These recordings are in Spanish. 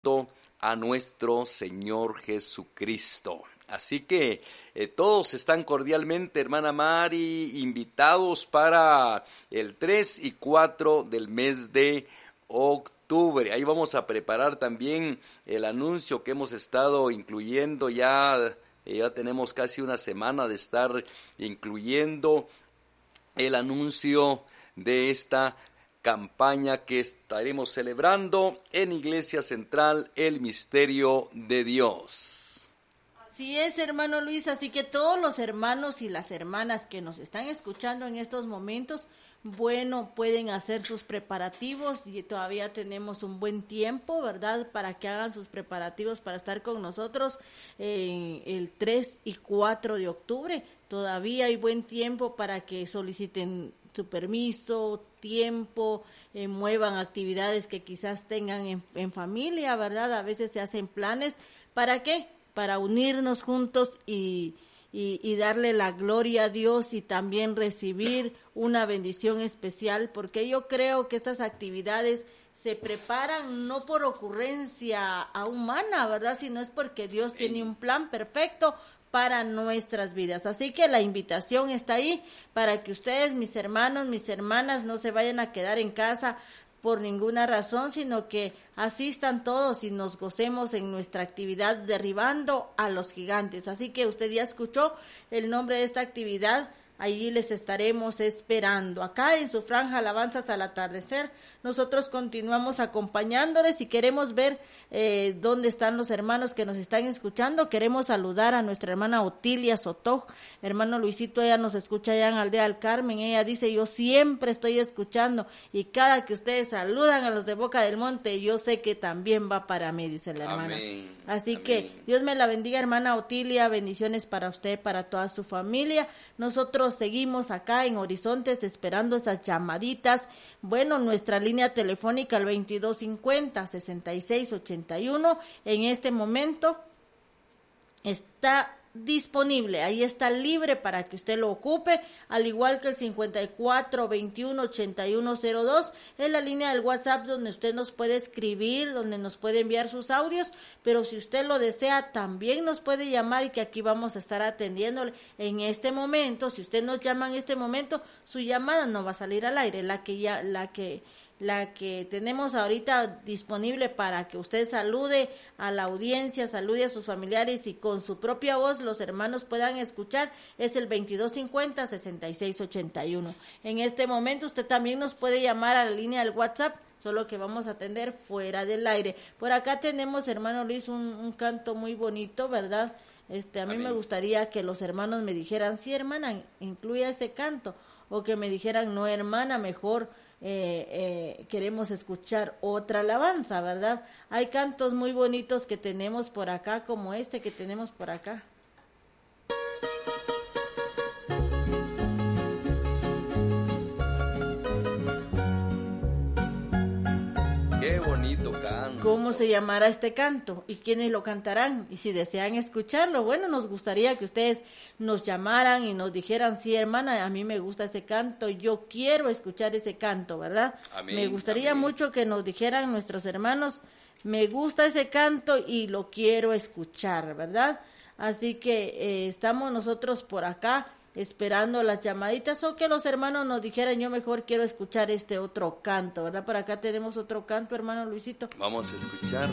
a nuestro Señor Jesucristo. Así que todos están cordialmente, hermana Mari, invitados para el 3 y 4 del mes de octubre. Ahí vamos a preparar también el anuncio que hemos estado incluyendo ya tenemos casi una semana de estar incluyendo el anuncio de esta campaña que estaremos celebrando en Iglesia Central, el Misterio de Dios. Así es, hermano Luis, así que todos los hermanos y las hermanas que nos están escuchando en estos momentos, bueno, pueden hacer sus preparativos y todavía tenemos un buen tiempo, ¿verdad?, para que hagan sus preparativos para estar con nosotros el 3 y 4 de octubre. Todavía hay buen tiempo para que soliciten su permiso, tiempo, muevan actividades que quizás tengan en familia, ¿verdad? A veces se hacen planes. ¿Para qué? Para unirnos juntos y darle la gloria a Dios y también recibir una bendición especial, porque yo creo que estas actividades se preparan no por ocurrencia humana, ¿verdad? Sino es porque Dios tiene un plan perfecto para nuestras vidas. Así que la invitación está ahí para que ustedes, mis hermanos, mis hermanas, no se vayan a quedar en casa por ninguna razón, sino que asistan todos y nos gocemos en nuestra actividad derribando a los gigantes. Así que usted ya escuchó el nombre de esta actividad, allí les estaremos esperando. Acá en su franja Alabanzas al Atardecer, nosotros continuamos acompañándoles y queremos ver dónde están los hermanos que nos están escuchando. Queremos saludar a nuestra hermana Otilia Soto, hermano Luisito, ella nos escucha allá en Aldea del Carmen. Ella dice: yo siempre estoy escuchando y cada que ustedes saludan a los de Boca del Monte, yo sé que también va para mí, dice la hermana. Amén. Así Amén. que Dios me la bendiga, hermana Otilia, bendiciones para usted, para toda su familia. Nosotros seguimos acá en Horizontes esperando esas llamaditas. Bueno, nuestra línea telefónica al 2250-6681 en este momento está disponible, ahí está libre para que usted lo ocupe, al igual que el 5421-8102 es la línea del WhatsApp donde usted nos puede escribir, donde nos puede enviar sus audios, pero si usted lo desea también nos puede llamar y que aquí vamos a estar atendiéndole en este momento. Si usted nos llama en este momento, su llamada no va a salir al aire, la que tenemos ahorita disponible para que usted salude a la audiencia, salude a sus familiares y con su propia voz los hermanos puedan escuchar, es el 2250-6681. En este momento usted también nos puede llamar a la línea del WhatsApp, solo que vamos a atender fuera del aire. Por acá tenemos, hermano Luis, un canto muy bonito, ¿verdad? A mí me gustaría que los hermanos me dijeran: sí, hermana, incluya ese canto, o que me dijeran: no, hermana, mejor queremos escuchar otra alabanza, ¿verdad? Hay cantos muy bonitos que tenemos por acá, como este que tenemos por acá. Qué bonito canto. ¿Cómo se llamará este canto? ¿Y quiénes lo cantarán? Y si desean escucharlo, bueno, nos gustaría que ustedes nos llamaran y nos dijeran: sí, hermana, a mí me gusta ese canto, yo quiero escuchar ese canto, ¿verdad? Amén, me gustaría amén. mucho que nos dijeran nuestros hermanos: me gusta ese canto y lo quiero escuchar, ¿verdad? Así que estamos nosotros por acá esperando las llamaditas, o que los hermanos nos dijeran: yo mejor quiero escuchar este otro canto, ¿verdad? Por acá tenemos otro canto, hermano Luisito. Vamos a escuchar.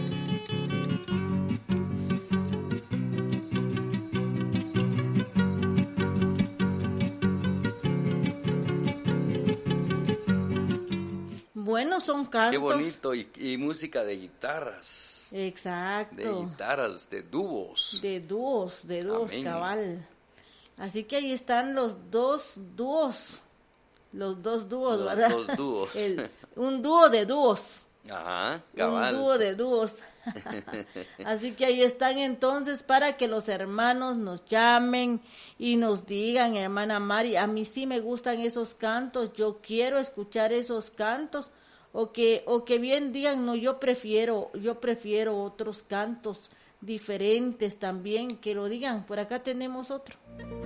Bueno, son cantos. Qué bonito, y música de guitarras. Exacto. De guitarras, de dúos. De dúos, Amén. cabal. Así que ahí están los dos dúos, ¿verdad? Los dos dúos. Un dúo de dúos. Ajá, cabal. Un dúo de dúos. Así que ahí están entonces para que los hermanos nos llamen y nos digan: hermana Mari, a mí sí me gustan esos cantos, yo quiero escuchar esos cantos, o que bien digan: no, yo prefiero otros cantos diferentes también, que lo digan. Por acá tenemos otro.